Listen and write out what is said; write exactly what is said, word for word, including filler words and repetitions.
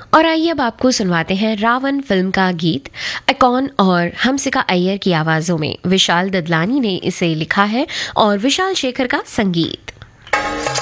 और आइए अब आपको सुनवाते हैं रावण फिल्म का गीत अकॉन और हमसिका अय्यर की आवाज़ों में। विशाल ददलानी ने इसे लिखा है और विशाल शेखर का संगीत।